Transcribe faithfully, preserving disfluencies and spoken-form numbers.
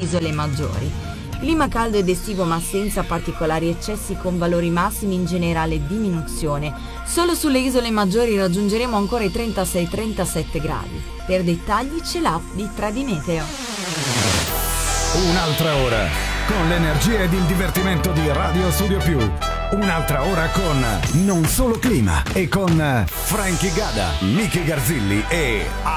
isole maggiori. Clima caldo ed estivo ma senza particolari eccessi, con valori massimi in generale diminuzione. Solo sulle isole maggiori raggiungeremo ancora i trentasei trentasette gradi. Per dettagli c'è l'app di Tradimeteo. Un'altra ora con l'energia ed il divertimento di Radio Studio Più. Un'altra ora con Non Solo Clima e con Frankie Gada, Miki Garzilli e